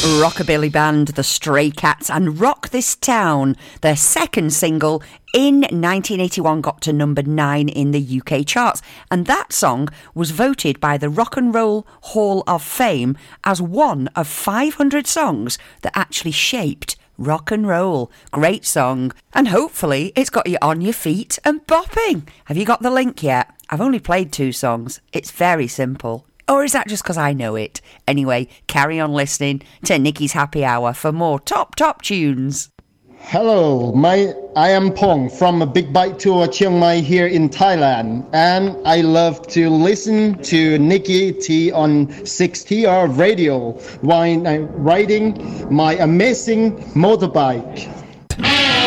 Rockabilly band The Stray Cats and Rock This Town. Their second single in 1981 got to number 9 in the UK charts, and that song was voted by the Rock and Roll Hall of Fame as one of 500 songs that actually shaped rock and roll. Great song, and hopefully it's got you on your feet and bopping. Have you got the link yet? I've only played 2 songs. It's very simple. Or is that just because I know it? Anyway, carry on listening to Nikki's Happy Hour for more top tunes. Hello, I am Pong from a Big Bite Tour Chiang Mai here in Thailand, and I love to listen to Nikki T on 6TR radio while I'm riding my amazing motorbike.